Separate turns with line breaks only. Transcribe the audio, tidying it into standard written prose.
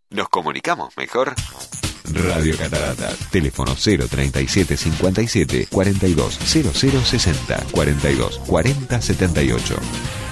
nos comunicamos mejor.
Radio Catarata. Teléfono 037 57 42 00 60 42 40 78.